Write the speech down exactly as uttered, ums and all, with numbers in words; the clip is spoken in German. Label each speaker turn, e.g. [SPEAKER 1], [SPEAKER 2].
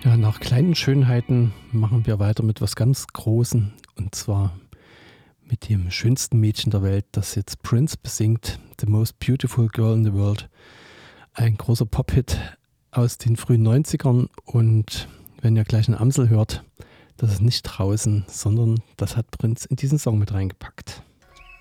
[SPEAKER 1] Ja, nach kleinen Schönheiten machen wir weiter mit was ganz Großem, und zwar mit dem schönsten Mädchen der Welt, das jetzt Prince besingt, The Most Beautiful Girl in the World. Ein großer Pop-Hit aus den frühen neunzigern, und wenn ihr gleich eine Amsel hört, das ist nicht draußen, sondern das hat Prince in diesen Song mit reingepackt.